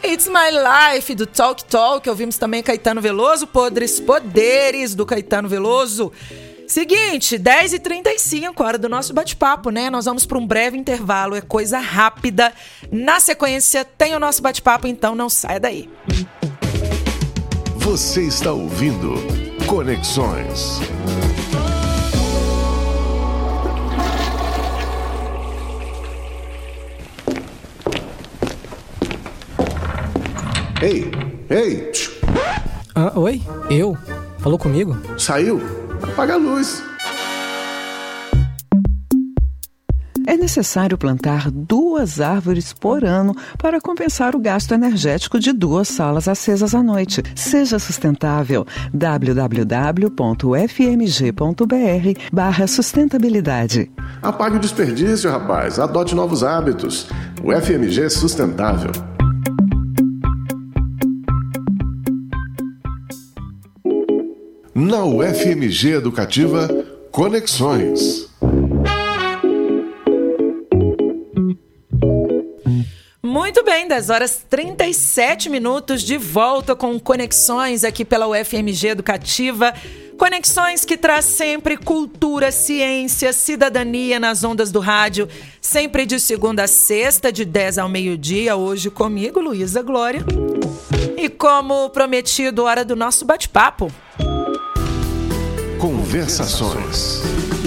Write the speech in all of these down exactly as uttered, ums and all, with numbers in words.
It's My Life, do Talk Talk. Ouvimos também Caetano Veloso, Podres Poderes, do Caetano Veloso. Seguinte, dez e trinta e cinco, hora do nosso bate-papo, né? Nós vamos para um breve intervalo, é coisa rápida. Na sequência, tem o nosso bate-papo, então não saia daí. Você está ouvindo Conexões. Ei, ei! Ah, oi? Eu? Falou comigo? Saiu? Apaga a luz. É necessário plantar duas árvores por ano para compensar o gasto energético de duas salas acesas à noite. Seja sustentável. w w w ponto f m g ponto b r barra sustentabilidade. Apague o desperdício, rapaz. Adote novos hábitos. O F M G é sustentável. Na U F M G Educativa, Conexões. Muito bem, dez horas e trinta e sete minutos, de volta com Conexões aqui pela U F M G Educativa. Conexões que traz sempre cultura, ciência, cidadania nas ondas do rádio, sempre de segunda a sexta, de dez ao meio-dia. Hoje comigo, Luísa Glória. E como prometido, hora do nosso bate-papo. Conversações.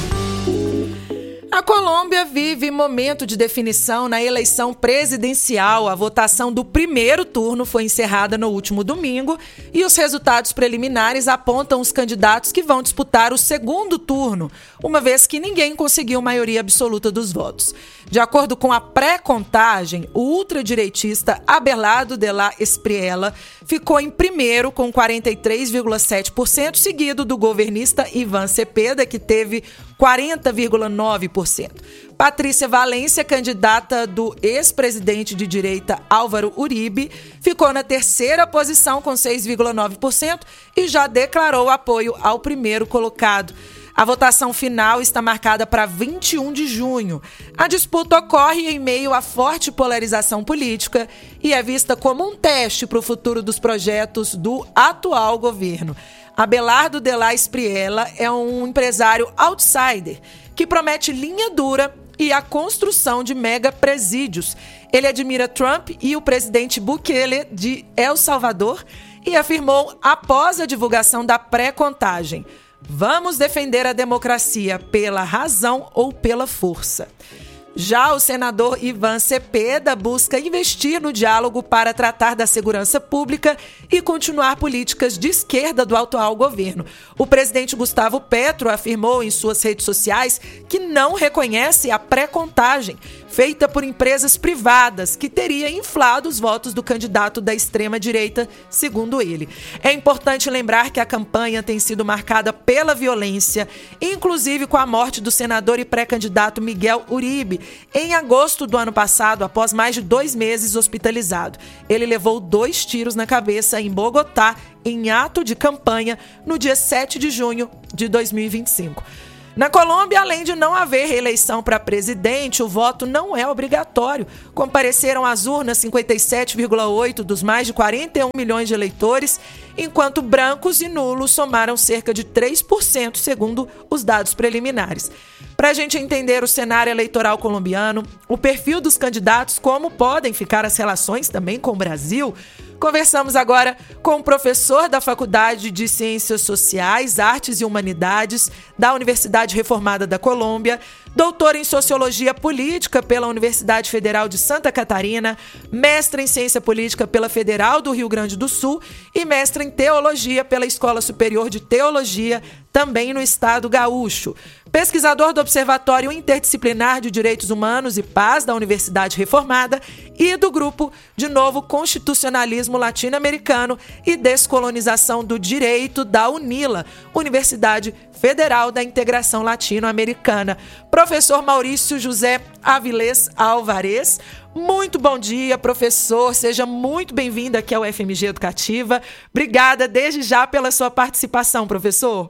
A Colômbia vive momento de definição na eleição presidencial. A votação do primeiro turno foi encerrada no último domingo e os resultados preliminares apontam os candidatos que vão disputar o segundo turno, uma vez que ninguém conseguiu maioria absoluta dos votos. De acordo com a pré-contagem, o ultradireitista Abelardo de la Espriella ficou em primeiro com quarenta e três vírgula sete por cento, seguido do governista Iván Cepeda, que teve quarenta vírgula nove por cento. Patrícia Valência, candidata do ex-presidente de direita Álvaro Uribe, ficou na terceira posição com seis vírgula nove por cento e já declarou apoio ao primeiro colocado. A votação final está marcada para vinte e um de junho. A disputa ocorre em meio à forte polarização política e é vista como um teste para o futuro dos projetos do atual governo. Abelardo de la Espriella é um empresário outsider que promete linha dura e a construção de mega presídios. Ele admira Trump e o presidente Bukele de El Salvador e afirmou após a divulgação da pré-contagem: vamos defender a democracia pela razão ou pela força. Já o senador Iván Cepeda busca investir no diálogo para tratar da segurança pública e continuar políticas de esquerda do atual governo. O presidente Gustavo Petro afirmou em suas redes sociais que não reconhece a pré-contagem feita por empresas privadas, que teria inflado os votos do candidato da extrema-direita, segundo ele. É importante lembrar que a campanha tem sido marcada pela violência, inclusive com a morte do senador e pré-candidato Miguel Uribe, em agosto do ano passado, após mais de dois meses hospitalizado. Ele levou dois tiros na cabeça em Bogotá, em ato de campanha, no dia sete de junho de dois mil e vinte e cinco. Na Colômbia, além de não haver reeleição para presidente, o voto não é obrigatório. Compareceram às urnas cinquenta e sete vírgula oito por cento dos mais de quarenta e um milhões de eleitores, enquanto brancos e nulos somaram cerca de três por cento, segundo os dados preliminares. Para a gente entender o cenário eleitoral colombiano, o perfil dos candidatos, como podem ficar as relações também com o Brasil, conversamos agora com o professor da Faculdade de Ciências Sociais, Artes e Humanidades da Universidade Reformada da Colômbia, doutor em Sociologia Política pela Universidade Federal de Santa Catarina, mestre em Ciência Política pela Federal do Rio Grande do Sul e mestre em Teologia pela Escola Superior de Teologia, também no Estado Gaúcho. Pesquisador do Observatório Interdisciplinar de Direitos Humanos e Paz da Universidade Reformada e do Grupo de Novo Constitucionalismo Latino-Americano e Descolonização do Direito da UNILA, Universidade Federal da Integração Latino-Americana. Professor Maurício José Avilés Alvarez, muito bom dia, professor. Seja muito bem-vindo aqui ao F M G Educativa. Obrigada desde já pela sua participação, professor.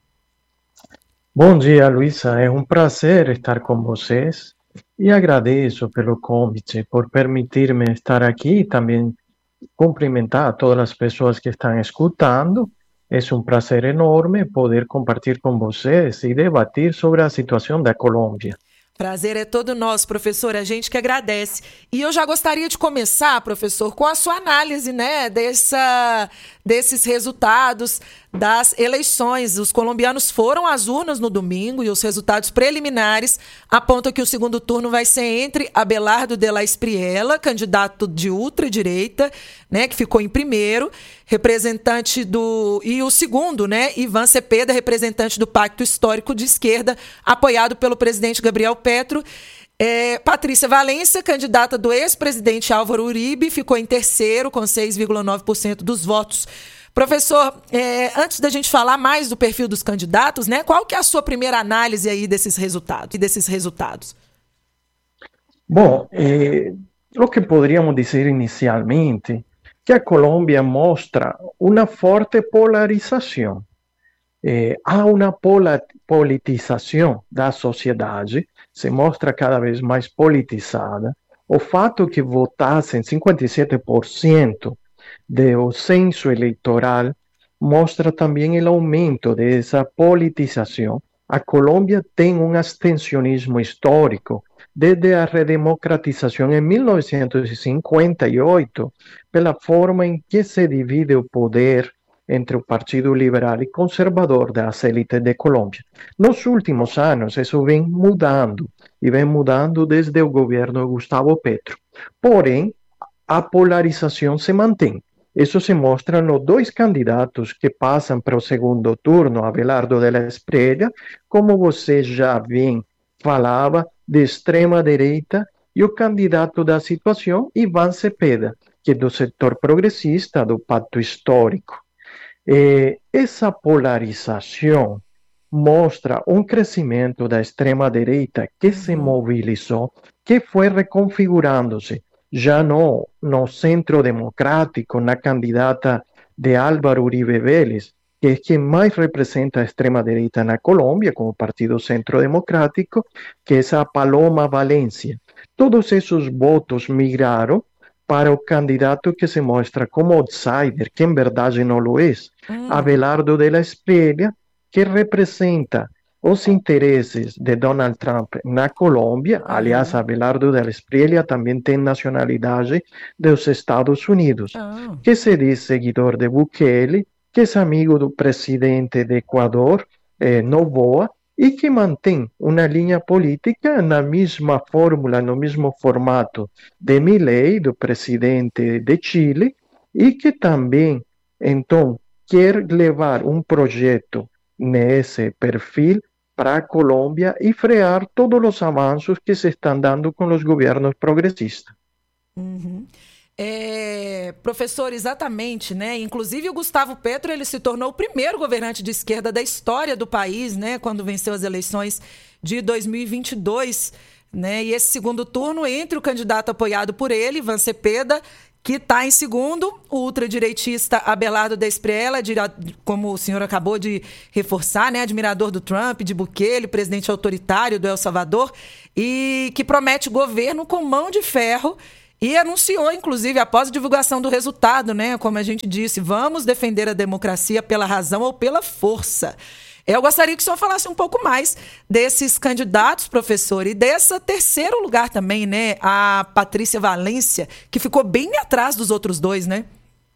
Bom dia, Luísa. É um prazer estar com vocês e agradeço pelo convite, por permitir-me estar aqui e também cumprimentar a todas as pessoas que estão escutando. É um prazer enorme poder compartilhar com vocês e debater sobre a situação da Colômbia. Prazer é todo nosso, professor, a gente que agradece. E eu já gostaria de começar, professor, com a sua análise, né, dessa, desses resultados das eleições. Os colombianos foram às urnas no domingo e os resultados preliminares apontam que o segundo turno vai ser entre Abelardo de la Espriella, candidato de ultradireita, né, que ficou em primeiro, representante do... E o segundo, né, Iván Cepeda, representante do Pacto Histórico de Esquerda, apoiado pelo presidente Gabriel Petro. É, Patrícia Valencia, candidata do ex-presidente Álvaro Uribe, ficou em terceiro, com seis vírgula nove por cento dos votos. Professor, é, antes da gente falar mais do perfil dos candidatos, né, qual que é a sua primeira análise aí desses resultados? Desses resultados? Bom, eh, o que poderíamos dizer inicialmente que a Colômbia mostra uma forte polarização. Eh, há uma pola- politização da sociedade, se mostra cada vez mais politizada. O fato que votassem cinquenta e sete por cento do censo eleitoral mostra também o aumento dessa politização. A Colômbia tem um abstencionismo histórico desde a redemocratização em mil novecentos e cinquenta e oito, pela forma em que se divide o poder entre o Partido Liberal e Conservador das élites de Colômbia. Nos últimos anos, isso vem mudando, e vem mudando desde o governo de Gustavo Petro. Porém, a polarização se mantém. Isso se mostra nos dois candidatos que passam para o segundo turno, Abelardo de la Espriella, como você já bem falava, de extrema-direita, e o candidato da situação, Iván Cepeda, que é do setor progressista do Pacto Histórico. Eh, essa polarização mostra um crescimento da extrema-direita que se mobilizou, que foi reconfigurando-se, já no, no centro democrático, na candidata de Álvaro Uribe Vélez, que é quem mais representa a extrema-direita na Colômbia, como Partido Centro Democrático, que é a Paloma Valencia. Todos esses votos migraram para o candidato que se mostra como outsider, que em verdade não o é, hum. Abelardo de la Espriella, que representa os interesses de Donald Trump na Colômbia. Uhum. Aliás, Abelardo de la Espriella também tem nacionalidade dos Estados Unidos, uhum. que se diz seguidor de Bukele, que é amigo do presidente do Equador, eh, Noboa, e que mantém uma linha política na mesma fórmula, no mesmo formato de Milei, do presidente de Chile, e que também, então, quer levar um projeto nesse perfil para a Colômbia e frear todos os avanços que se estão dando com os governos progressistas. Uhum. É, professor, exatamente, né? Inclusive o Gustavo Petro, ele se tornou o primeiro governante de esquerda da história do país, né? Quando venceu as eleições de dois mil e vinte e dois, né? E esse segundo turno entre o candidato apoiado por ele, Iván Cepeda, que está em segundo, o ultradireitista Abelardo de Espriella, como o senhor acabou de reforçar, né? Admirador do Trump, de Bukele, presidente autoritário do El Salvador, e que promete governo com mão de ferro. E anunciou, inclusive, após a divulgação do resultado, né? Como a gente disse, vamos defender a democracia pela razão ou pela força. Eu gostaria que o senhor falasse um pouco mais desses candidatos, professor, e dessa terceiro lugar também, né? A Patrícia Valencia, que ficou bem atrás dos outros dois, né?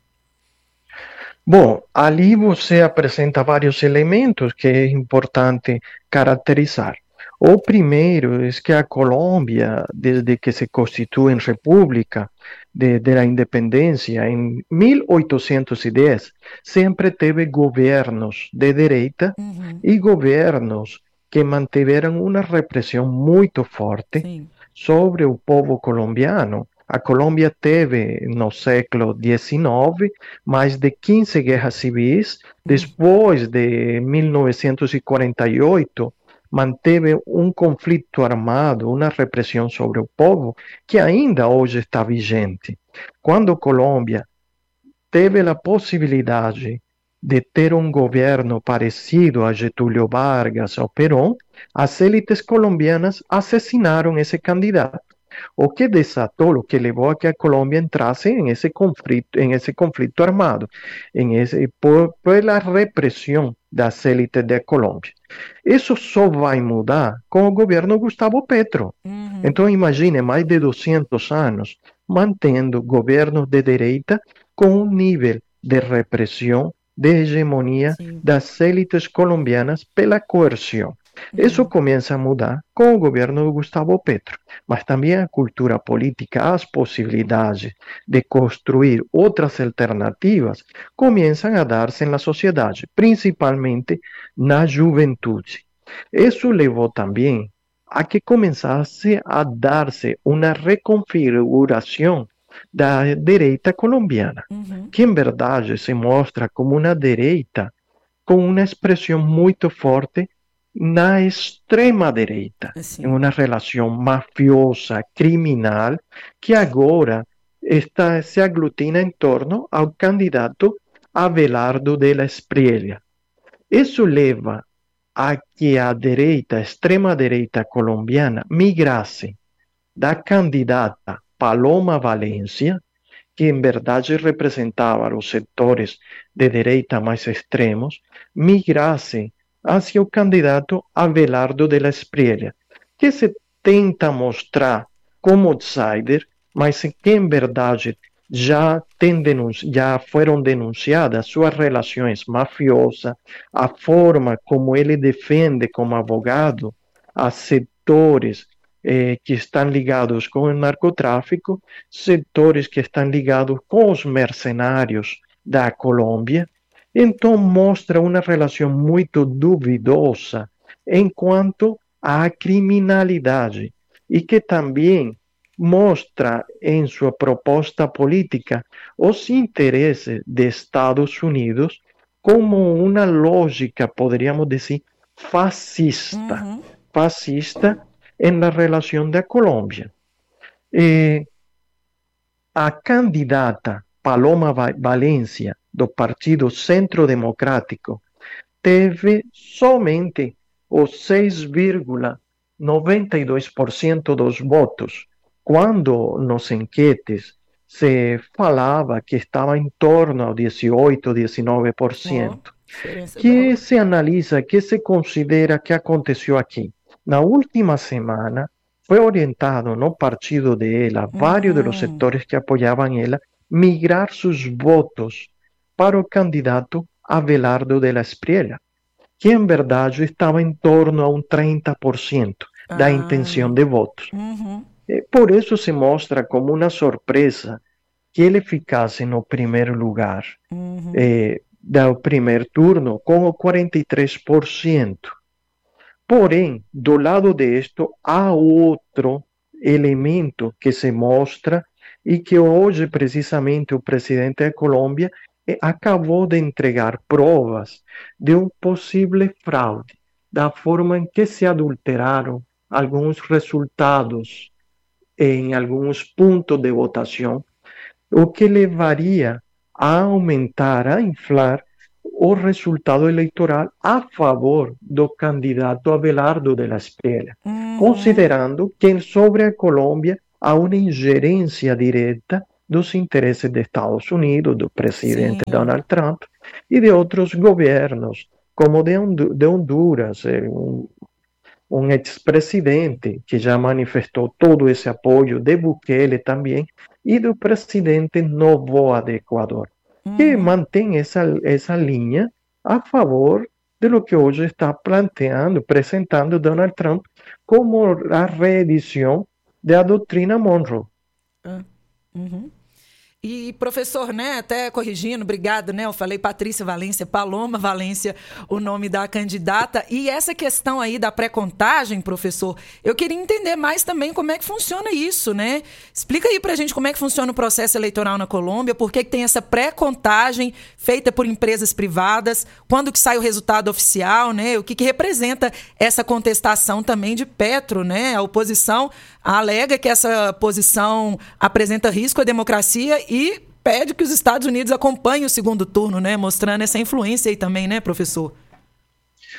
Bom, ali você apresenta vários elementos que é importante caracterizar. O primeiro é que a Colômbia, desde que se constitui em república de, de la independência, em mil oitocentos e dez, sempre teve governos de direita uhum. e governos que mantiveram uma repressão muito forte Sim. sobre o povo colombiano. A Colômbia teve, no século dezenove, mais de quinze guerras civis. Depois de mil novecentos e quarenta e oito, manteve um conflito armado, uma repressão sobre o povo, que ainda hoje está vigente. Quando a Colômbia teve a possibilidade de ter um governo parecido a Getúlio Vargas ou Perón, as élites colombianas assassinaram esse candidato. o que desatou, o que levou a que a Colômbia entrasse em esse conflito, em esse conflito armado, em esse, por, pela repressão das élites da Colômbia. Isso só vai mudar com o governo Gustavo Petro. Uhum. Então, imagine, mais de duzentos anos, mantendo governos de direita com um nível de repressão, de hegemonia Sim. das élites colombianas pela coerção. Uhum. Isso começa a mudar com o governo de Gustavo Petro, mas também a cultura política, as possibilidades de construir outras alternativas começam a dar-se na sociedade, principalmente na juventude. Isso levou também a que começasse a dar-se uma reconfiguração da direita colombiana, uhum. que em verdade se mostra como uma direita com uma expressão muito forte na extrema-direita, assim. Em uma relação mafiosa, criminal, que agora está, se aglutina em torno ao candidato Abelardo de la Espriella. Isso leva a que a direita, a extrema-direita colombiana, migrasse da candidata Paloma Valencia, que em verdade representava os setores de direita mais extremos, migrasse hacia o candidato Abelardo de la Espriella, que se tenta mostrar como outsider, mas que em verdade já, tem denunci- já foram denunciadas suas relações mafiosas, a forma como ele defende como advogado a setores eh, que estão ligados com o narcotráfico, setores que estão ligados com os mercenários da Colômbia. Então mostra uma relação muito duvidosa enquanto à criminalidade e que também mostra em sua proposta política os interesses de Estados Unidos como uma lógica, poderíamos dizer, fascista, uhum. fascista na relação da Colômbia. E a candidata Paloma Valencia, do Partido Centro Democrático, teve somente os seis vírgula noventa e dois por cento dos votos, quando nos enquetes se falava que estava em torno ao dezoito, dezenove por cento. Oh, que se analisa, que se considera que aconteceu aqui. Na última semana, foi orientado no partido de ela, uhum. vários dos setores que apoiavam ela, migrar seus votos para o candidato Abelardo de la Espriella, que em verdade estava em torno a um trinta por cento ah. da intenção de votos. Uhum. Por isso se mostra como uma surpresa que ele ficasse no primeiro lugar uhum. eh, do primeiro turno com o quarenta e três por cento. Porém, do lado disto, há outro elemento que se mostra e que hoje, precisamente, o presidente da Colômbia acabou de entregar provas de um possível fraude, da forma em que se adulteraram alguns resultados em alguns pontos de votação, o que levaria a aumentar, a inflar o resultado eleitoral a favor do candidato Abelardo de la Espriella, uhum. considerando que sobre a Colômbia há uma ingerência direta dos interesses dos Estados Unidos, do presidente Sim. Donald Trump e de outros governos, como de, de Honduras, um, um ex-presidente que já manifestou todo esse apoio, de Bukele também, e do presidente Noboa de Equador, uhum. que mantém essa, essa linha a favor de lo que hoje está planteando, apresentando Donald Trump como a reedição da doutrina Monroe. Uhum. E, professor, né, até corrigindo, obrigado, né, eu falei Patrícia Valência, Paloma Valência, o nome da candidata, e essa questão aí da pré-contagem, professor, eu queria entender mais também como é que funciona isso, né? Explica aí pra gente como é que funciona o processo eleitoral na Colômbia, por que que tem essa pré-contagem feita por empresas privadas, quando que sai o resultado oficial, né, o que que representa essa contestação também de Petro, né, a oposição alega que essa posição apresenta risco à democracia e pede que os Estados Unidos acompanhem o segundo turno, né? Mostrando essa influência aí também, né, professor?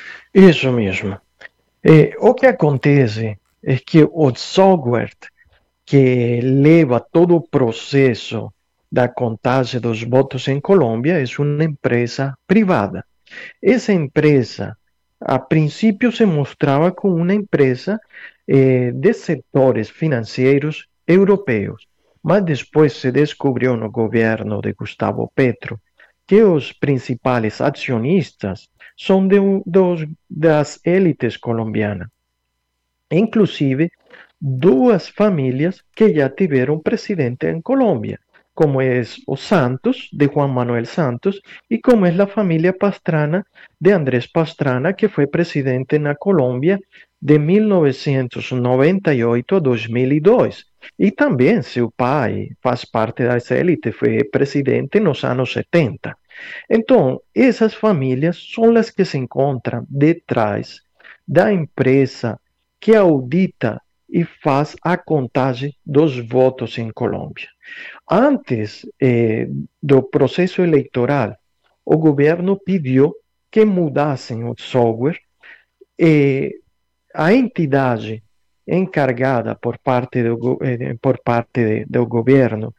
Isso mesmo. E, o que acontece é que o software que leva todo o processo da contagem dos votos em Colômbia é uma empresa privada. Essa empresa, a princípio, se mostrava como uma empresa eh, de setores financeiros europeus, mas depois se descobriu no governo de Gustavo Petro que os principais acionistas são de, dos, das élites colombianas. Inclusive, duas famílias que já tiveram presidente em Colômbia, como é o Santos, de Juan Manuel Santos, e como é a família Pastrana, de Andrés Pastrana, que foi presidente na Colômbia de mil novecentos e noventa e oito a dois mil e dois. E também seu pai faz parte dessa elite, foi presidente nos anos setenta. Então, essas famílias são as que se encontram detrás da empresa que audita e faz a contagem dos votos em Colômbia. Antes eh, do processo eleitoral, o governo pediu que mudassem o software e a entidade encargada por parte do, eh, por parte de, do governo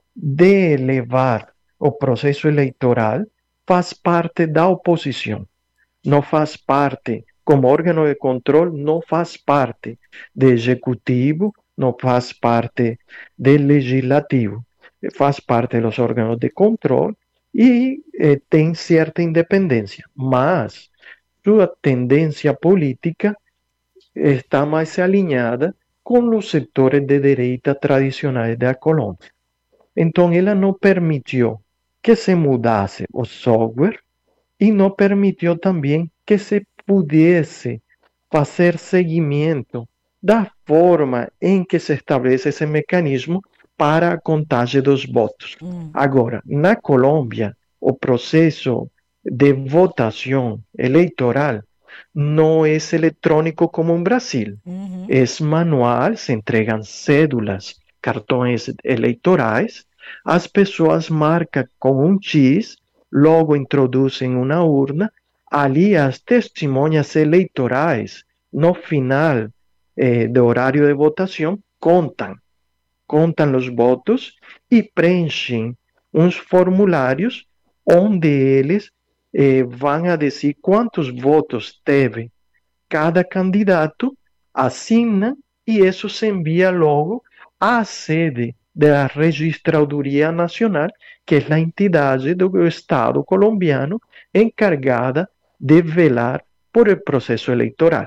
de levar o processo eleitoral faz parte da oposição, não faz parte, como órgão de controle, não faz parte do executivo, não faz parte do legislativo, faz parte dos órgãos de controle e eh, tem certa independência, mas sua tendência política está mais alinhada com os setores de direita tradicionais da Colômbia. Então, ela não permitiu que se mudasse o software e não permitiu também que se pudesse fazer seguimento da forma em que se estabelece esse mecanismo para a contagem dos votos. Hum. Agora, na Colômbia, o processo de votação eleitoral não é eletrônico como no Brasil. Uhum. É manual, se entregam cédulas, cartões eleitorais, as pessoas marcam com um X, logo introduzem uma urna, ali as testemunhas eleitorais, no final eh, do horário de votação, contam, contam os votos e preenchem uns formulários onde eles eh, vão a dizer quantos votos teve cada candidato, assinam e isso se envia logo à sede da Registraduria Nacional, que é a entidade do Estado colombiano encargada de velar por o processo eleitoral.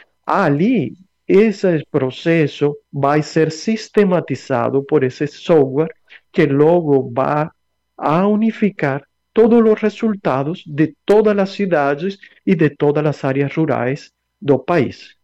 Ali, esse processo vai ser sistematizado por esse software que logo vai a unificar todos os resultados de todas as cidades e de todas as áreas rurais do país.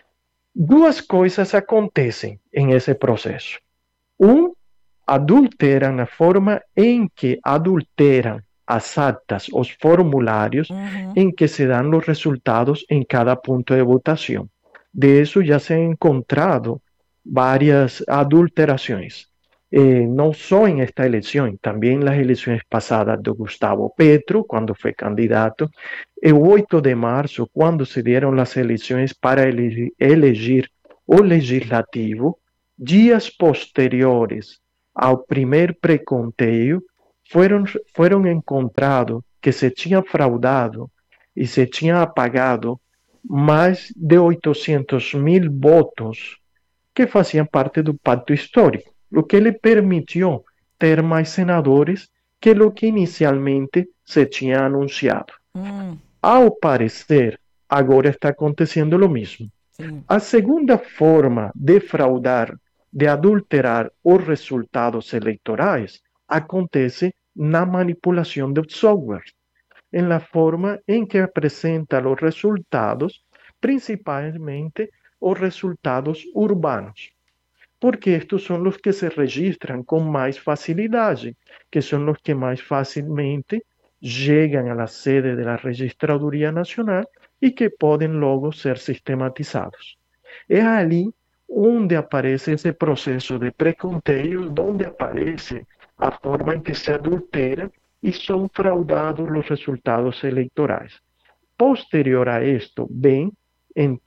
Duas coisas acontecem em esse processo. Um, adulteram a forma em que adulteram as atas, os formulários, uhum. em que se dão os resultados em cada ponto de votação. De isso já se han encontrado várias adulterações. Eh, não só em esta eleição, também nas eleições passadas do Gustavo Petro, quando foi candidato, e o oito de março, quando se deram as eleições para ele eleger o legislativo, dias posteriores ao primeiro preconteio, foram, foram encontrados que se tinha fraudado e se tinha apagado mais de oitocentos mil votos que faziam parte do pacto histórico, o que lhe permitiu ter mais senadores que o que inicialmente se tinha anunciado. Hum. Ao parecer, agora está acontecendo o mesmo. Sim. A segunda forma de fraudar, de adulterar os resultados eleitorais, acontece na manipulação do software, em la forma em que apresenta os resultados, principalmente os resultados urbanos, porque estes são os que se registram com mais facilidade, que são os que mais facilmente chegam à sede da Registraduria Nacional e que podem logo ser sistematizados. É ali onde aparece esse processo de preconteio, onde aparece a forma em que se adultera e são fraudados os resultados eleitorais. Posterior a isto, vem, então,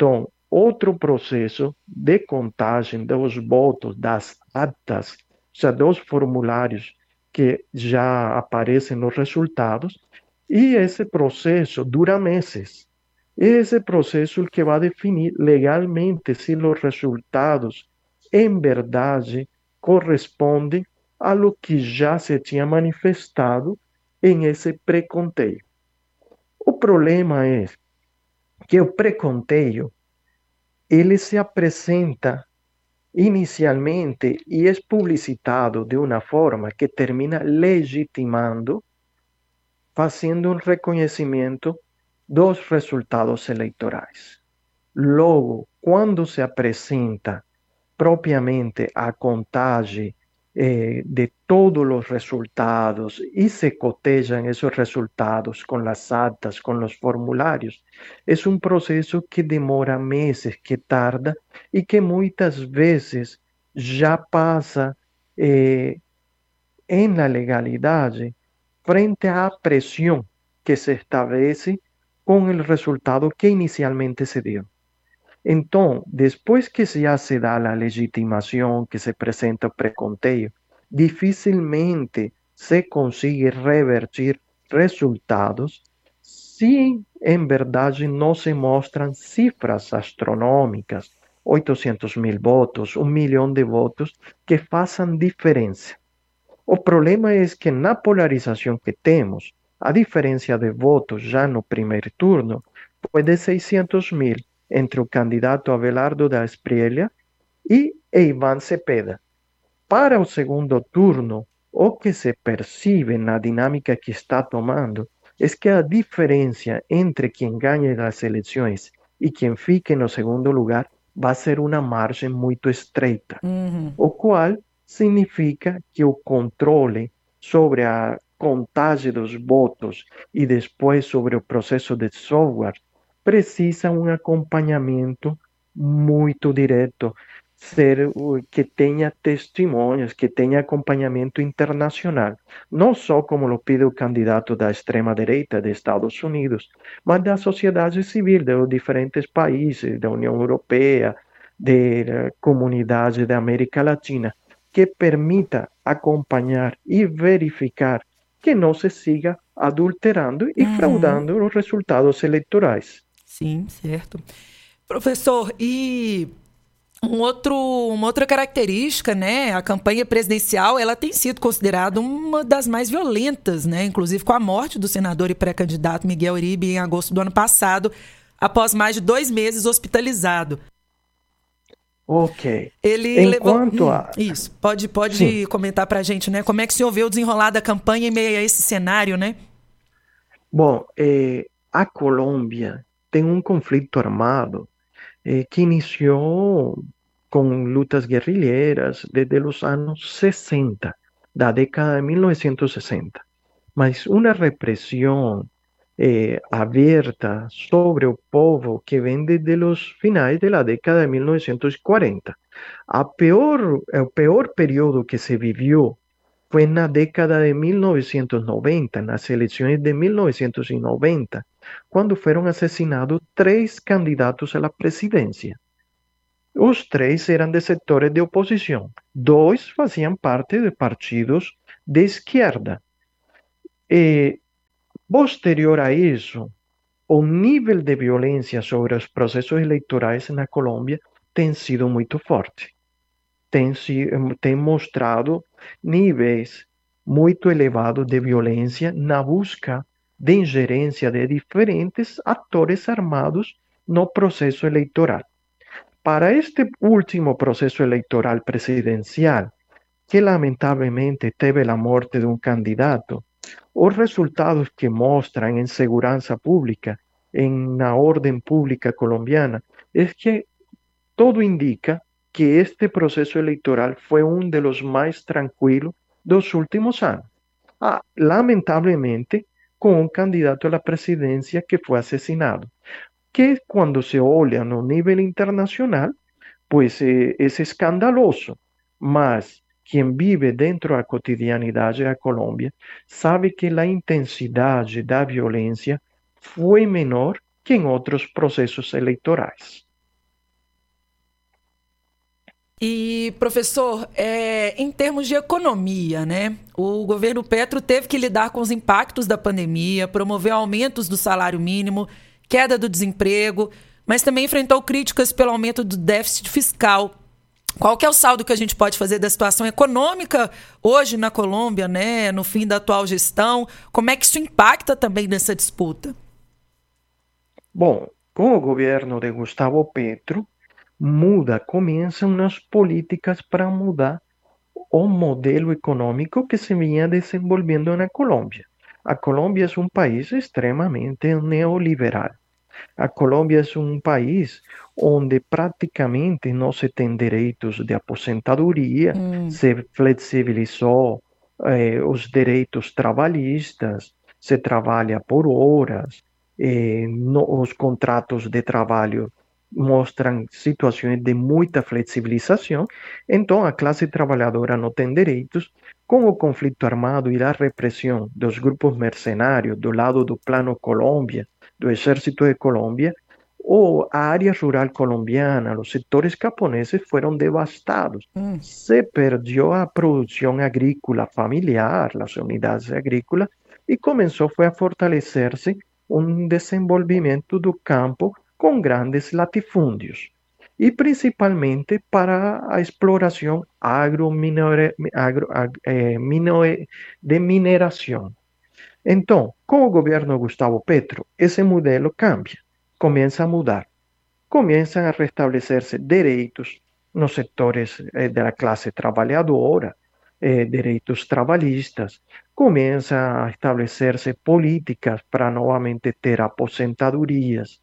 outro processo de contagem dos votos, das actas, ou seja, dos formulários que já aparecem nos resultados, e esse processo dura meses. Esse processo é o que vai definir legalmente se os resultados, em verdade, correspondem a lo que já se tinha manifestado em esse pré-conteio. O problema é que o pré-conteio ele se apresenta inicialmente e é publicitado de uma forma que termina legitimando, fazendo um reconhecimento dos resultados eleitorais. Logo, quando se apresenta propriamente a contagem eh, de todos os resultados e se cotejam esses resultados com as actas, com os formulários, é um processo que demora meses, que tarda e que muitas vezes já passa eh, em la legalidade frente à pressão que se estabelece com o resultado que inicialmente se deu. Então, depois que já se dá a legitimação, que se apresenta o pré-conteio, dificilmente se consegue revertir resultados se, em verdade, não se mostram cifras astronômicas, oitocentos mil votos, um milhão de votos, que façam diferença. O problema é que na polarização que temos, a diferença de votos já no primeiro turno foi de seiscentos mil entre o candidato Abelardo da Espriella e Ivan Cepeda. Para o segundo turno, o que se percebe na dinâmica que está tomando é que a diferença entre quem ganha as eleições e quem fique no segundo lugar vai ser uma margem muito estreita, uhum. O qual significa que o controle sobre a contagem dos votos e depois sobre o processo de software precisa um acompanhamento muito direto, ser que tenha testemunhos, que tenha acompanhamento internacional, não só como lo pide o candidato da extrema-direita dos Estados Unidos, mas da sociedade civil dos diferentes países, da União Europeia, da comunidade da América Latina, que permita acompanhar e verificar que não se siga adulterando e uhum. fraudando os resultados eleitorais. Sim, certo. Professor, e um outro, uma outra característica, né? A campanha presidencial, ela tem sido considerada uma das mais violentas, né? Inclusive com a morte do senador e pré-candidato Miguel Uribe em agosto do ano passado, após mais de dois meses hospitalizado. Ok. Ele Enquanto levou... a... Hum, isso, pode, pode comentar para a gente, né? Como é que o senhor vê o desenrolar da campanha em meio a esse cenário, né? Bom, eh, a Colômbia tem um conflito armado eh, que iniciou com lutas guerrilheiras desde os anos sessenta, da década de mil novecentos e sessenta. Mas uma repressão eh, aberta sobre o povo que vem desde os finais da década de mil novecentos e quarenta. A pior, o pior período que se viveu foi na década de mil novecentos e noventa, nas eleições de mil novecentos e noventa, quando foram assassinados três candidatos à presidência. Os três eram de setores de oposição. Dois faziam parte de partidos de esquerda. E, posterior a isso, o nível de violência sobre os processos eleitorais na Colômbia tem sido muito forte. Tem, tem mostrado níveis muito elevados de violência na busca de ingerência de diferentes atores armados no processo eleitoral. Para este último processo eleitoral presidencial, que lamentavelmente teve a morte de um candidato, os resultados que mostram em segurança pública, em, na ordem pública colombiana, é que todo indica que este processo eleitoral foi um dos mais tranquilos dos últimos anos. Ah, lamentavelmente, com um candidato à presidência que foi assassinado, que quando se olha no nível internacional, pois é, é escandaloso, mas quem vive dentro da cotidianidade da Colômbia sabe que a intensidade da violência foi menor que em outros processos eleitorais. E, professor, é, em termos de economia, né? O governo Petro teve que lidar com os impactos da pandemia, promover aumentos do salário mínimo, queda do desemprego, mas também enfrentou críticas pelo aumento do déficit fiscal. Qual que é o saldo que a gente pode fazer da situação econômica hoje na Colômbia, né? No fim da atual gestão? Como é que isso impacta também nessa disputa? Bom, com o governo de Gustavo Petro, muda, começam umas políticas para mudar o modelo econômico que se vinha desenvolvendo na Colômbia. A Colômbia é um país extremamente neoliberal. A Colômbia é um país onde praticamente não se tem direitos de aposentadoria, hum. se flexibilizou eh, os direitos trabalhistas, se trabalha por horas, eh, no, os contratos de trabalho mostram situações de muita flexibilização, então a classe trabalhadora não tem direitos. Com o conflito armado e a repressão dos grupos mercenários do lado do Plano Colômbia, do Exército de Colômbia, ou a área rural colombiana, os setores camponeses foram devastados. Mm. Se perdeu a produção agrícola familiar, as unidades agrícolas, e começou foi a fortalecer-se um desenvolvimento do campo com grandes latifúndios, e principalmente para a exploração agrominore, agro, eh, minore, de mineração. Então, com o governo Gustavo Petro, esse modelo cambia, começa a mudar. Começam a restabelecer-se direitos nos setores eh, da classe trabalhadora, eh, direitos trabalhistas, começam a estabelecer-se políticas para novamente ter aposentadorias.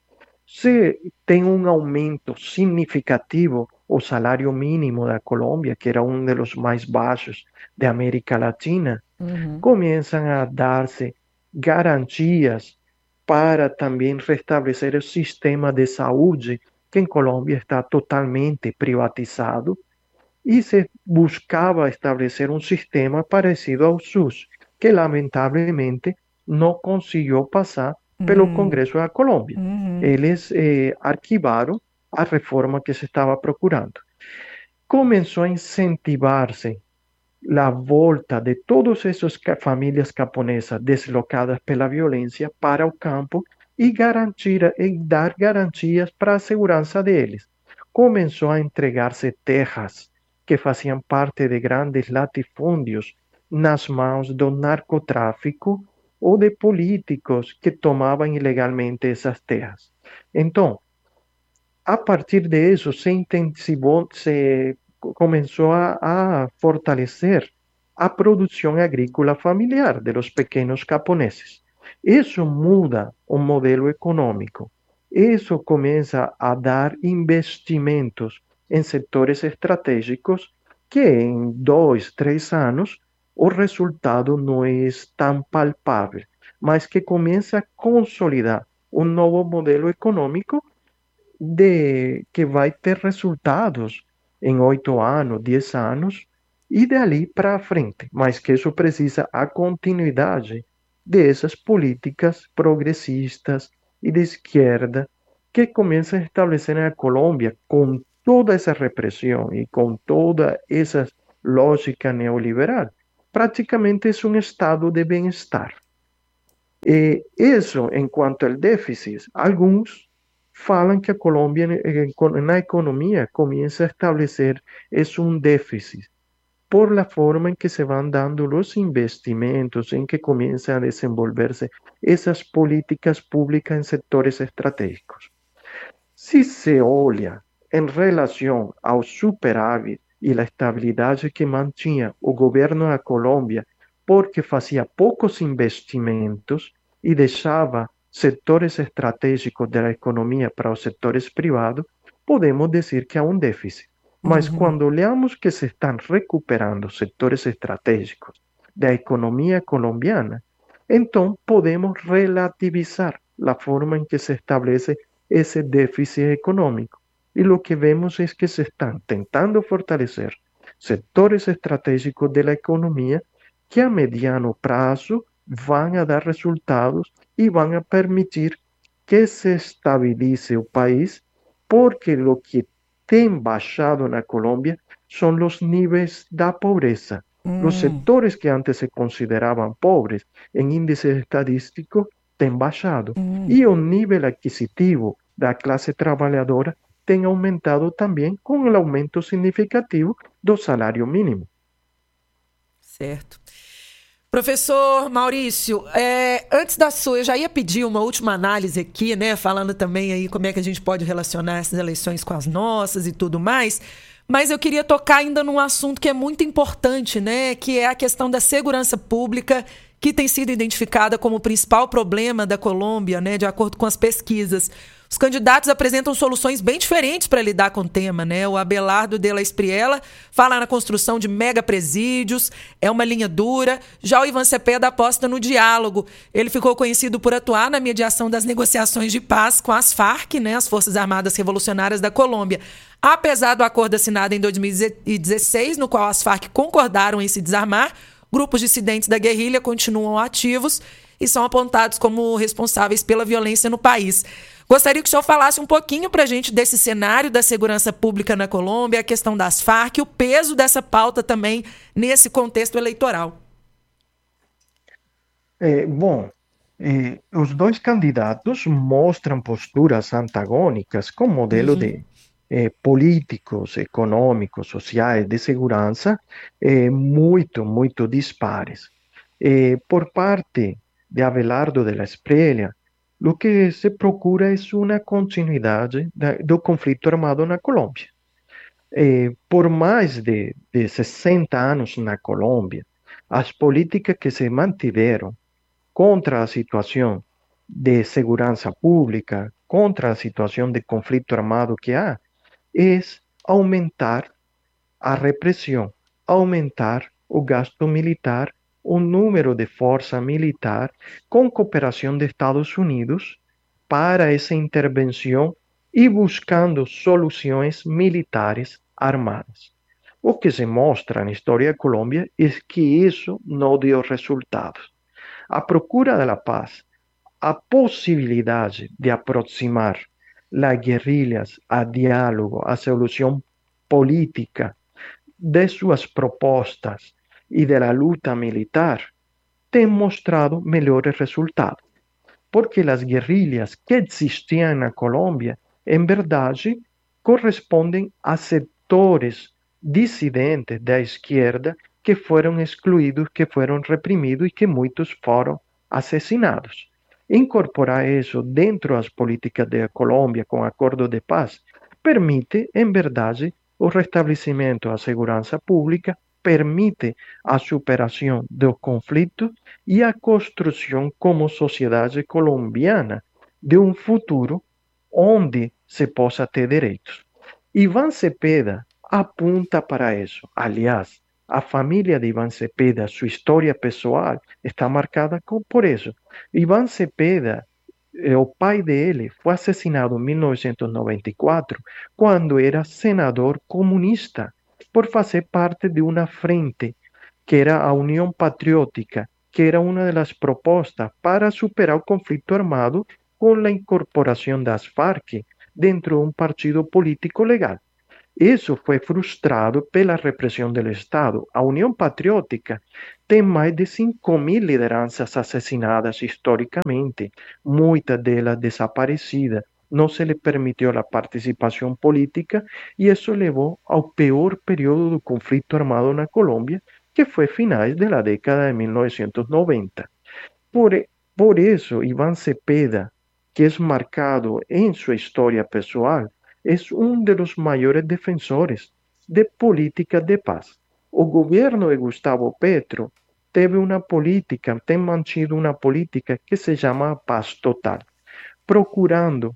Se tem um aumento significativo o salário mínimo da Colômbia, que era um dos mais baixos da América Latina, uhum. começam a dar-se garantias para também restabelecer o sistema de saúde, que em Colômbia está totalmente privatizado, e se buscava estabelecer um sistema parecido ao SUS, que lamentavelmente não conseguiu passar pelo uhum. Congresso da Colômbia. Uhum. Eles eh, arquivaram a reforma que se estava procurando. Começou a incentivar-se a volta de todas essas famílias camponesas deslocadas pela violência para o campo e garantir e dar garantias para a segurança deles. Começou a entregar-se terras que faziam parte de grandes latifúndios nas mãos do narcotráfico ou de políticos que tomavam ilegalmente essas terras. Então, a partir disso, se intensivou, se começou a, a fortalecer a produção agrícola familiar de los pequenos camponeses. Isso muda o modelo econômico. Isso começa a dar investimentos em setores estratégicos que em dois, três anos o resultado não é tão palpável, mas que começa a consolidar um novo modelo econômico de, que vai ter resultados em oito anos, dez anos, e dali para frente, mas que isso precisa a continuidade dessas políticas progressistas e de esquerda que começam a estabelecer na Colômbia com toda essa repressão e com toda essa lógica neoliberal. Praticamente é um estado de bem-estar. E isso, enquanto ao déficit, alguns falam que a Colômbia, na economia, começa a estabelecer é um déficit por la forma em que se vão dando os investimentos, em que começam a desenvolver-se essas políticas públicas em setores estratégicos. Se se olha em relação ao superávit e a estabilidade que mantinha o governo da Colômbia, porque fazia poucos investimentos e deixava setores estratégicos da economia para os setores privados, podemos dizer que há um déficit. Mas uhum. quando olhamos que se estão recuperando setores estratégicos da economia colombiana, então podemos relativizar a forma em que se estabelece esse déficit econômico. E o que vemos é que se estão tentando fortalecer setores estratégicos da economia que a mediano prazo vão a dar resultados e vão a permitir que se estabilize o país, porque o que tem baixado na Colômbia son los niveles da pobreza. Mm. Los sectores que antes se consideraban pobres en índices estadísticos têm baixado. Mm. E o nível aquisitivo da classe trabalhadora tem aumentado também com o aumento significativo do salário mínimo. Certo. Professor Maurício, é, antes da sua, eu já ia pedir uma última análise aqui, né, falando também aí como é que a gente pode relacionar essas eleições com as nossas e tudo mais, mas eu queria tocar ainda num assunto que é muito importante, né, que é a questão da segurança pública, que tem sido identificada como o principal problema da Colômbia, né, de acordo com as pesquisas. Os candidatos apresentam soluções bem diferentes para lidar com o tema, né? O Abelardo de la Espriella fala na construção de mega presídios, é uma linha dura. Já o Iván Cepeda aposta no diálogo. Ele ficou conhecido por atuar na mediação das negociações de paz com as Farc, né? As Forças Armadas Revolucionárias da Colômbia. Apesar do acordo assinado em dois mil e dezesseis, no qual as Farc concordaram em se desarmar, grupos dissidentes da guerrilha continuam ativos e são apontados como responsáveis pela violência no país. Gostaria que o senhor falasse um pouquinho para a gente desse cenário da segurança pública na Colômbia, a questão das Farc e o peso dessa pauta também nesse contexto eleitoral. É, bom, é, os dois candidatos mostram posturas antagônicas com modelo uhum. de é, políticos, econômicos, sociais, de segurança é, muito, muito dispares. É, por parte de Abelardo de la Espriella, o que se procura é uma continuidade da, do conflito armado na Colômbia. Eh, por mais de, de sessenta anos na Colômbia, as políticas que se mantiveram contra a situação de segurança pública, contra a situação de conflito armado que há, é aumentar a repressão, aumentar o gasto militar, o número de força militar com cooperação de Estados Unidos para essa intervenção e buscando soluções militares armadas. O que se mostra na história da Colômbia é que isso não deu resultados. A procura da paz, a possibilidade de aproximar as guerrilhas a diálogo, a solução política de suas propostas e da luta militar, tem mostrado melhores resultados. Porque as guerrilhas que existiam na Colômbia, em verdade, correspondem a setores dissidentes da esquerda que foram excluídos, que foram reprimidos e que muitos foram assassinados. Incorporar isso dentro das políticas da Colômbia com acordo de paz permite, em verdade, o restabelecimento da segurança pública, permite a superação do conflito e a construção como sociedade colombiana de um futuro onde se possa ter direitos. Iván Cepeda apunta para isso. Aliás, a família de Iván Cepeda, sua história pessoal, está marcada por isso. Iván Cepeda, o pai dele, foi assassinado em mil novecentos e noventa e quatro, quando era senador comunista, por fazer parte de uma frente, que era a União Patriótica, que era uma das propostas para superar o conflito armado com a incorporação das Farc dentro de um partido político legal. Isso foi frustrado pela repressão do Estado. A União Patriótica tem mais de cinco mil lideranças assassinadas historicamente, muitas delas desaparecidas. Não se lhe permitiu a participação política e isso levou ao pior período do conflito armado na Colômbia, que foi finais da década de mil novecentos e noventa. Por, por isso, Iván Cepeda, que é marcado em sua história pessoal, é um dos maiores defensores de política de paz. O governo de Gustavo Petro teve uma política, tem mantido uma política que se chama paz total, procurando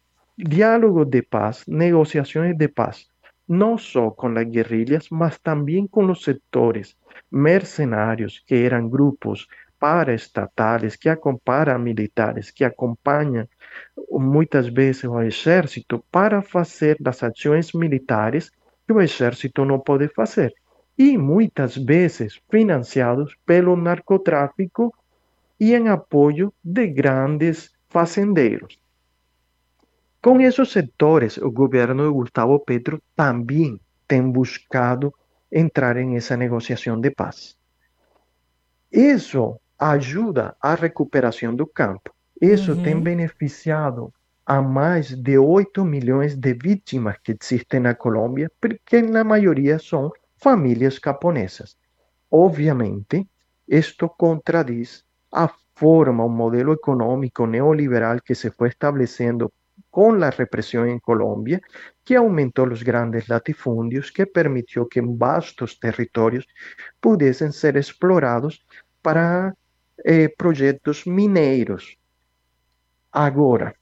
diálogo de paz, negociações de paz, não só com as guerrilhas, mas também com os setores mercenários, que eram grupos paraestatais, que acompanham militares, que acompanham muitas vezes o exército para fazer das ações militares que o exército não pode fazer. E muitas vezes financiados pelo narcotráfico e em apoio de grandes fazendeiros. Com esses setores, o governo de Gustavo Petro também têm buscado entrar em essa negociação de paz. Isso ajuda à recuperação do campo. Isso Uhum. tem beneficiado a mais de oito milhões de vítimas que existem na Colômbia, porque na maioria são famílias camponesas. Obviamente, isto contradiz a forma, o modelo econômico neoliberal que se foi estabelecendo com a repressão em Colômbia, que aumentou os grandes latifúndios, que permitiu que vastos territórios pudessem ser explorados para eh, projetos mineiros. Agora,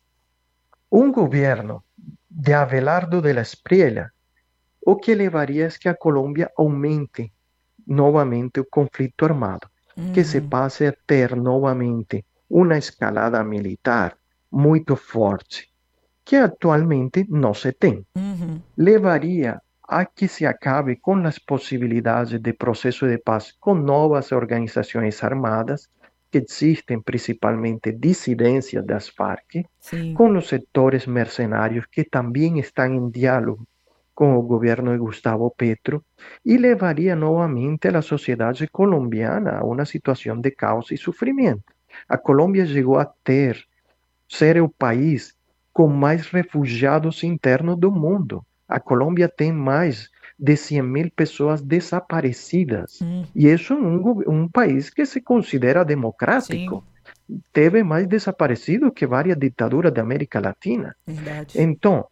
um governo de Abelardo de la Espriella, o que levaria é que a Colômbia aumente novamente o conflito armado, Uhum. que se passe a ter novamente uma escalada militar muito forte, que atualmente não se tem. Uhum. Levaria a que se acabe com as possibilidades de processo de paz com novas organizações armadas, que existem principalmente dissidências das Farc, Sim. com os setores mercenários que também estão em diálogo com o governo de Gustavo Petro, e levaria novamente a sociedade colombiana a uma situação de caos e sofrimento. A Colômbia chegou a ter, ser o país com mais refugiados internos do mundo. A Colômbia tem mais de cem mil pessoas desaparecidas. Hum. E isso é um, um país que se considera democrático. Sim. Teve mais desaparecidos que várias ditaduras da América Latina. Verdade. Então,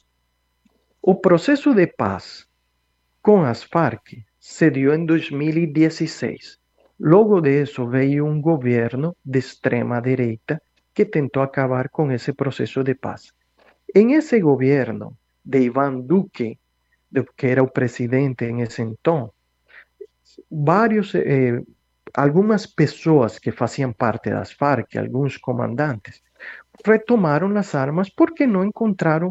o processo de paz com as Farc se deu em dois mil e dezesseis. Logo disso veio um governo de extrema direita que tentou acabar com esse processo de paz. Em esse governo de Iván Duque, que era o presidente em esse então, vários, eh, algumas pessoas que faziam parte das Farc, alguns comandantes, retomaram as armas porque não encontraram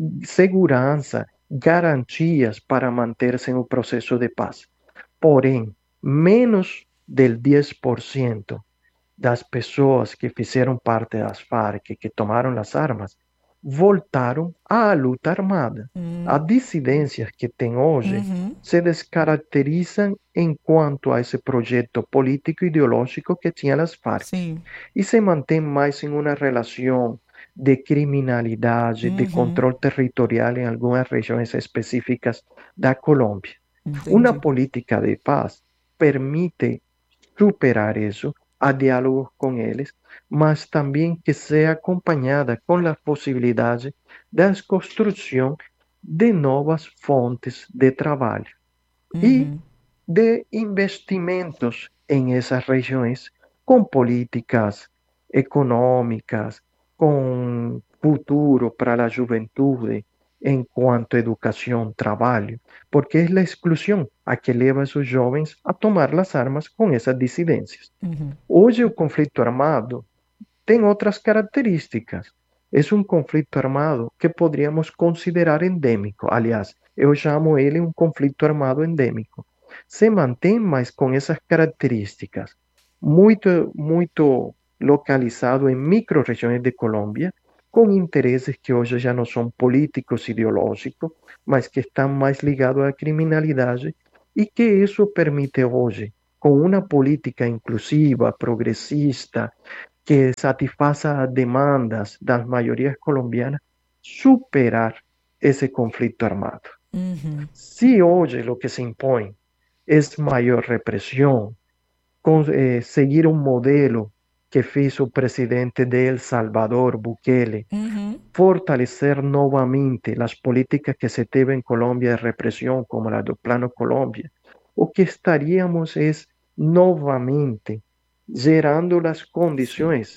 segurança, garantias para manter-se no processo de paz. Porém, menos del dez por ciento das pessoas que fizeram parte das Farc, que tomaram as armas, voltaram à luta armada. Hum. As dissidências que tem hoje Uhum. se descaracterizam enquanto a esse projeto político e ideológico que tinha as Farc. Sim. E se mantém mais em uma relação de criminalidade, de Uhum. controle territorial em algumas regiões específicas da Colômbia. Entendi. Uma política de paz permite superar isso, a diálogo com eles, mas também que seja acompanhada com a possibilidade da construção de novas fontes de trabalho e Uhum. de investimentos em essas regiões com políticas econômicas, com futuro para a juventude, enquanto educação, trabalho, porque é a exclusão a que leva os jovens a tomar as armas com essas dissidências. Uhum. Hoje o conflito armado tem outras características. É um conflito armado que poderíamos considerar endêmico. Aliás, eu chamo ele um conflito armado endêmico. Se mantém, mas com essas características, muito, muito localizado em micro-regiões de Colômbia, com interesses que hoje já não são políticos ideológicos, mas que estão mais ligados à criminalidade, e que isso permite hoje, com uma política inclusiva, progressista, que satisfaça as demandas das maiorias colombianas, superar esse conflito armado. Uhum. Se hoje o que se impõe é maior repressão, com, eh, seguir um modelo que fez o presidente de El Salvador, Bukele, Uhum. fortalecer novamente as políticas que se teve em Colômbia de repressão, como a do Plano Colômbia, o que estaríamos é novamente gerando as condições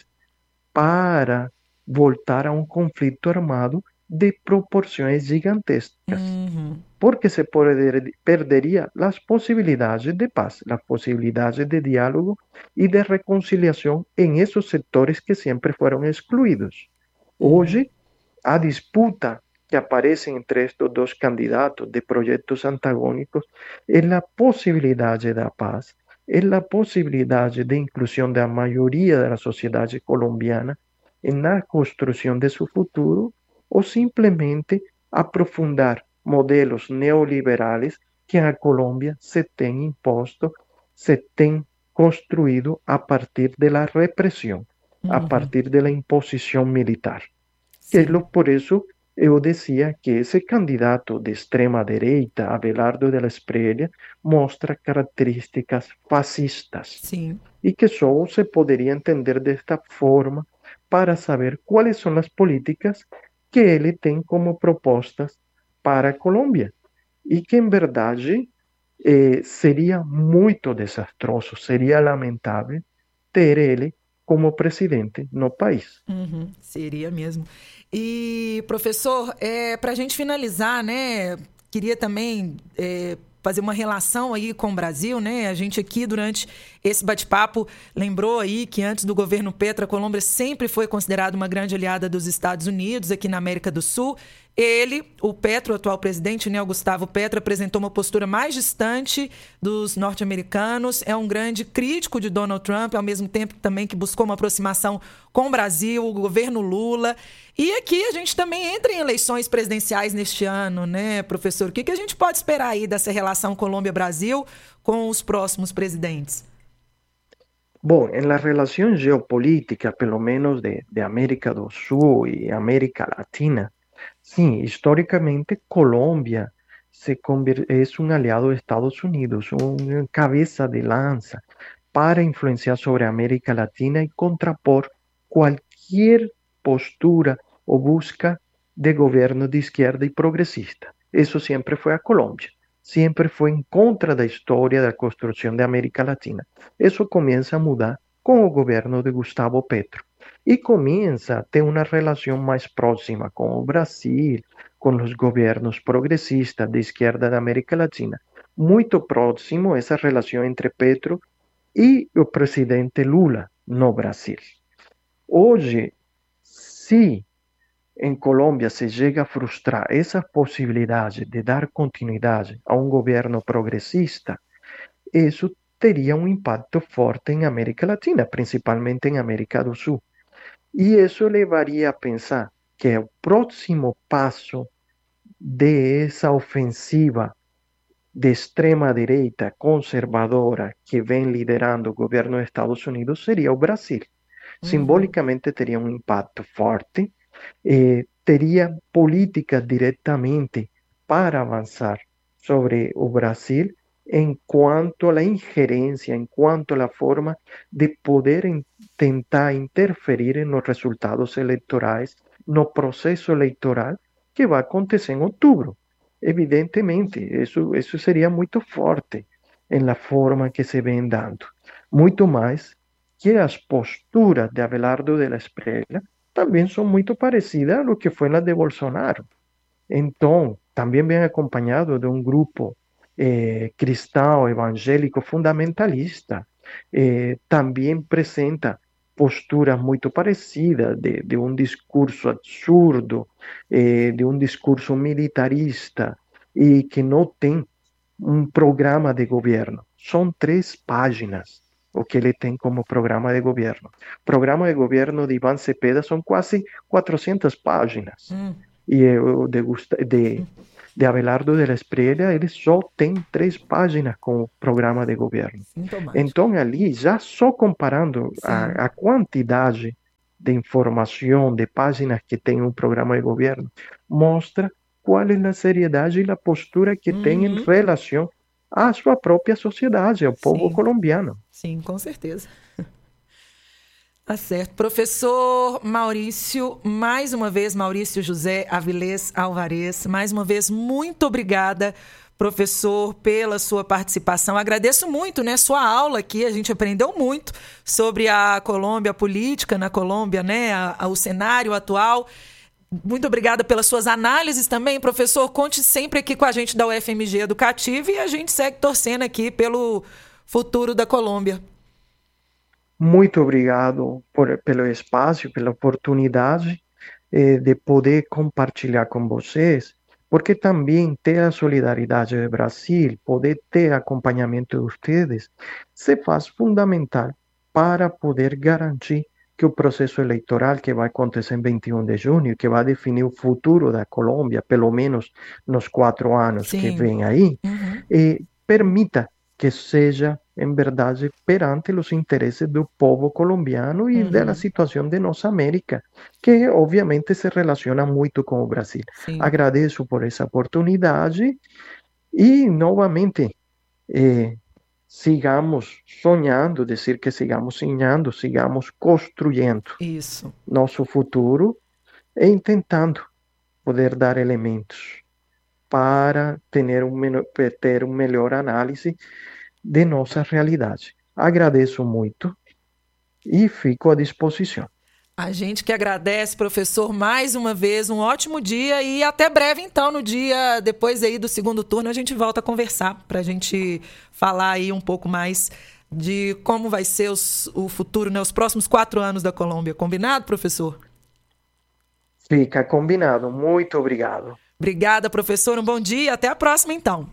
para voltar a um conflito armado de proporções gigantescas. Uhum. Porque se poder, perderia as possibilidades de paz, as possibilidades de diálogo e de reconciliação em esses setores que sempre foram excluídos. Hoje, a disputa que aparece entre estes dois candidatos de projetos antagônicos é a possibilidade da paz, é a possibilidade de inclusão da maioria da sociedade colombiana na construção de seu futuro, ou simplesmente aprofundar modelos neoliberais que a Colômbia se tem imposto, se tem construído a partir da repressão, uhum. a partir da imposição militar. Que é por isso eu dizia que esse candidato de extrema-direita, Abelardo de la Espriella, mostra características fascistas. Sim. E que só se poderia entender desta forma para saber quais são as políticas que ele tem como propostas para a Colômbia. E que, em verdade, eh, seria muito desastroso, seria lamentável ter ele como presidente no país. Uhum, seria mesmo. E, professor, é, para a gente finalizar, né, queria também é, fazer uma relação aí com o Brasil, né? A gente aqui, durante esse bate-papo, lembrou aí que antes do governo Petro, a Colômbia sempre foi considerada uma grande aliada dos Estados Unidos aqui na América do Sul. Ele, o Petro, o atual presidente, né, o Gustavo Petro, apresentou uma postura mais distante dos norte-americanos, é um grande crítico de Donald Trump, ao mesmo tempo também que buscou uma aproximação com o Brasil, o governo Lula. E aqui a gente também entra em eleições presidenciais neste ano, né, professor? O que, que a gente pode esperar aí dessa relação Colômbia-Brasil com os próximos presidentes? Bom, em la relação geopolítica, pelo menos de, de América do Sul e América Latina, sim, históricamente Colômbia se é um aliado dos Estados Unidos, uma cabeça de lança para influenciar sobre a América Latina e contrapor qualquer postura ou busca de governo de esquerda e progressista. Isso sempre foi a Colômbia, sempre foi em contra da história da construção da América Latina. Isso começa a mudar com o governo de Gustavo Petro. E começa a ter uma relação mais próxima com o Brasil, com os governos progressistas de esquerda da América Latina. Muito próximo essa relação entre Petro e o presidente Lula no Brasil. Hoje, se em Colômbia se chega a frustrar essa possibilidade de dar continuidade a um governo progressista, isso teria um impacto forte em América Latina, principalmente em América do Sul. E isso levaria a pensar que o próximo passo dessa ofensiva de extrema-direita conservadora que vem liderando o governo dos Estados Unidos seria o Brasil. Uhum. Simbolicamente teria um impacto forte, eh, teria política diretamente para avançar sobre o Brasil enquanto a ingerência, enquanto a forma de poder in, tentar interferir nos resultados eleitorais, no processo eleitoral que vai acontecer em outubro. Evidentemente, isso, isso seria muito forte na forma que se vem dando. Muito mais que as posturas de Abelardo de la Espriella também são muito parecidas ao que foi na de Bolsonaro. Então, também vem acompanhado de um grupo Eh, cristão, evangélico, fundamentalista, eh, também apresenta posturas muito parecidas de, de um discurso absurdo, eh, de um discurso militarista e que não tem um programa de governo. São três páginas o que ele tem como programa de governo. O programa de governo de Iván Cepeda são quase quatrocentas páginas. Hum. E o de, de de Abelardo de la Espriella, ele só tem três páginas com o programa de governo. Então, ali, já só comparando a, a quantidade de informação, de páginas que tem um programa de governo, mostra qual é a seriedade e a postura que uhum. tem em relação à sua própria sociedade, ao povo Sim. colombiano. Sim, com certeza. Tá certo. Professor Maurício, mais uma vez, Maurício José Avilés Alvarez, mais uma vez, muito obrigada, professor, pela sua participação. Agradeço muito, né, sua aula aqui, a gente aprendeu muito sobre a Colômbia, a política na Colômbia, né, a, a, o cenário atual. Muito obrigada pelas suas análises também, professor. Conte sempre aqui com a gente da U F M G Educativa e a gente segue torcendo aqui pelo futuro da Colômbia. Muito obrigado por, pelo espaço, pela oportunidade eh, de poder compartilhar com vocês, porque também ter a solidariedade do Brasil, poder ter acompanhamento de vocês, se faz fundamental para poder garantir que o processo eleitoral que vai acontecer em vinte e um de junho, que vai definir o futuro da Colômbia, pelo menos nos quatro anos Sim. que vem aí, uhum. eh, permita que seja, em verdade, perante os interesses do povo colombiano e uhum. da situação de nossa América, que obviamente se relaciona muito com o Brasil. Sim. Agradeço por essa oportunidade e, novamente, eh, sigamos sonhando, dizer que sigamos sonhando, sigamos construindo Isso. nosso futuro e tentando poder dar elementos para ter um, ter uma melhor análise de nossa realidade. Agradeço muito e fico à disposição. A gente que agradece, professor, mais uma vez, um ótimo dia e até breve, então, no dia depois aí do segundo turno, a gente volta a conversar para a gente falar aí um pouco mais de como vai ser os, o futuro, né, os próximos quatro anos da Colômbia. Combinado, professor? Fica combinado. Muito obrigado. Obrigada, professor. Um bom dia. Até a próxima, então.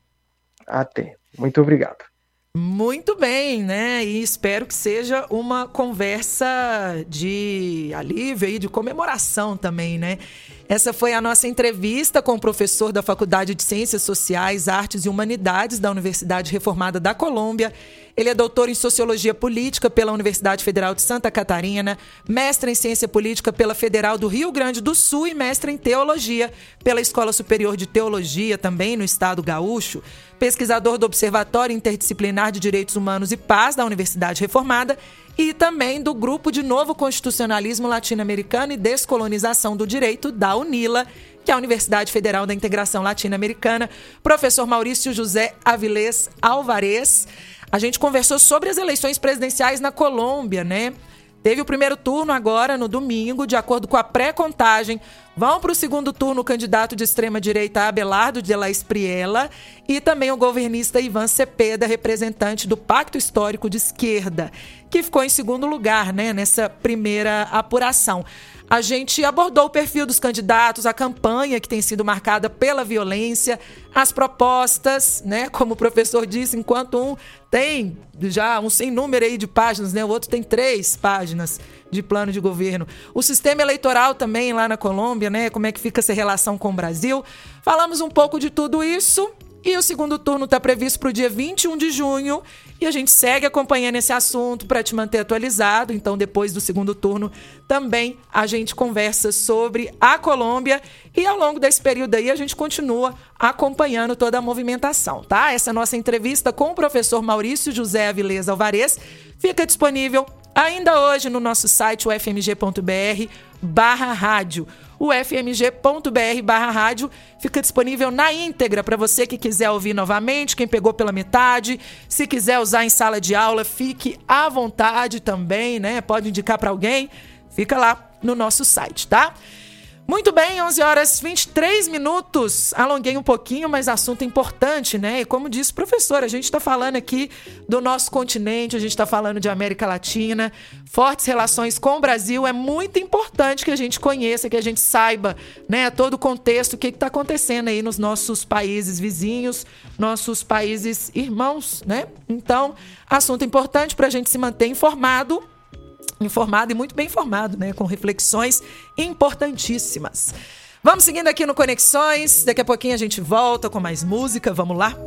Até. Muito obrigado. Muito bem, né? E espero que seja uma conversa de alívio e de comemoração também, né? Essa foi a nossa entrevista com o professor da Faculdade de Ciências Sociais, Artes e Humanidades da Universidade Reformada da Colômbia. Ele é doutor em Sociologia Política pela Universidade Federal de Santa Catarina, mestre em Ciência Política pela Federal do Rio Grande do Sul e mestre em Teologia pela Escola Superior de Teologia, também no Estado Gaúcho. Pesquisador do Observatório Interdisciplinar de Direitos Humanos e Paz da Universidade Reformada e também do Grupo de Novo Constitucionalismo Latino-Americano e Descolonização do Direito, da UNILA, que é a Universidade Federal da Integração Latino-Americana, professor Maurício José Avilés Alvarez. A gente conversou sobre as eleições presidenciais na Colômbia, né? Teve o primeiro turno agora, no domingo, de acordo com a pré-contagem. Vão para o segundo turno o candidato de extrema-direita Abelardo de la Espriella e também o governista Ivan Cepeda, representante do Pacto Histórico de Esquerda, que ficou em segundo lugar, né, nessa primeira apuração. A gente abordou o perfil dos candidatos, a campanha que tem sido marcada pela violência, as propostas, né? Como o professor disse, enquanto um tem já um sem número aí de páginas, né? O outro tem três páginas de plano de governo. O sistema eleitoral também lá na Colômbia, né? Como é que fica essa relação com o Brasil? Falamos um pouco de tudo isso. E o segundo turno está previsto para o dia vinte e um de junho e a gente segue acompanhando esse assunto para te manter atualizado. Então, depois do segundo turno, também a gente conversa sobre a Colômbia e ao longo desse período aí a gente continua acompanhando toda a movimentação, tá? Essa nossa entrevista com o professor Maurício José Avilés Alvarez fica disponível ainda hoje no nosso site, o f m g ponto b r barra rádio. O f m g ponto b r barra rádio fica disponível na íntegra para você que quiser ouvir novamente, quem pegou pela metade. Se quiser usar em sala de aula, fique à vontade também, né? Pode indicar para alguém. Fica lá no nosso site, tá? Muito bem, onze horas e vinte e três minutos. Alonguei um pouquinho, mas assunto importante, né? E como disse o professor, a gente está falando aqui do nosso continente, a gente está falando de América Latina, fortes relações com o Brasil. É muito importante que a gente conheça, que a gente saiba, né, todo o contexto, o que está acontecendo aí nos nossos países vizinhos, nossos países irmãos, né? Então, assunto importante para a gente se manter informado. Informado e muito bem informado, né? Com reflexões importantíssimas. Vamos seguindo aqui no Conexões. Daqui a pouquinho a gente volta com mais música. Vamos lá?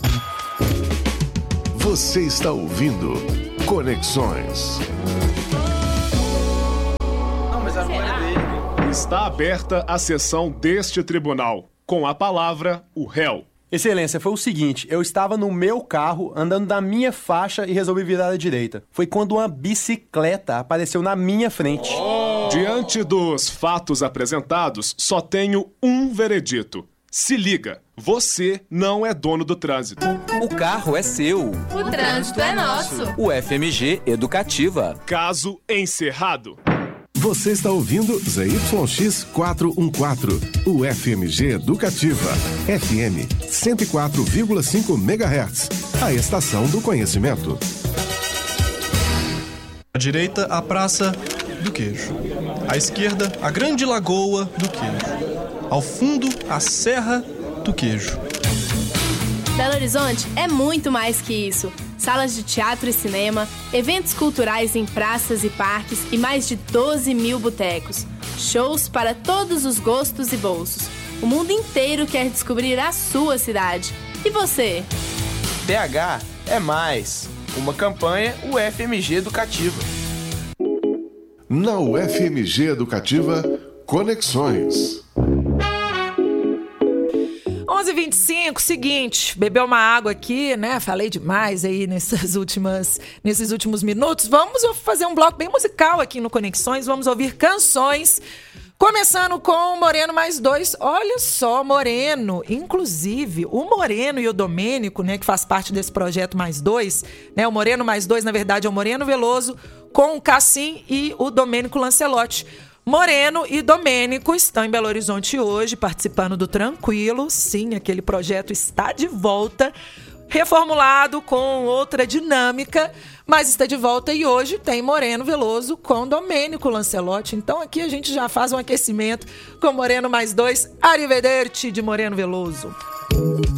Você está ouvindo Conexões. Está aberta a sessão deste tribunal. Com a palavra, o réu. Excelência, foi o seguinte, eu estava no meu carro, andando na minha faixa e resolvi virar à direita. Foi quando uma bicicleta apareceu na minha frente. Oh. Diante dos fatos apresentados, só tenho um veredito. Se liga, você não é dono do trânsito. O carro é seu. O trânsito é nosso. O F M G Educativa. Caso encerrado. Você está ouvindo Z Y X quatrocentos e quatorze, o F M G Educativa, F M cento e quatro vírgula cinco megahertz, a estação do conhecimento. À direita, a Praça do Queijo. À esquerda, a Grande Lagoa do Queijo. Ao fundo, a Serra do Queijo. Belo Horizonte é muito mais que isso. salas de teatro e cinema, eventos culturais em praças e parques e mais de doze mil botecos. Shows para todos os gostos e bolsos. O mundo inteiro quer descobrir a sua cidade. E você? T H é mais. Uma campanha U F M G Educativa. Na U F M G Educativa, Conexões. onze e vinte e cinco, seguinte, beber uma água aqui, né? Falei demais aí nessas últimas, nesses últimos minutos. Vamos fazer um bloco bem musical aqui no Conexões. Vamos ouvir canções. Começando com o Moreno Mais Dois. Olha só, Moreno. Inclusive, o Moreno e o Domênico, né, que faz parte desse projeto Mais Dois, né? O Moreno Mais Dois, na verdade, é o Moreno Veloso com o Cassim e o Domênico Lancelotti. Moreno e Domênico estão em Belo Horizonte hoje, participando do Tranquilo. Sim, aquele projeto está de volta, reformulado com outra dinâmica, mas está de volta e hoje tem Moreno Veloso com Domênico Lancelotti. Então aqui a gente já faz um aquecimento com Moreno Mais Dois. Arrivederci de Moreno Veloso.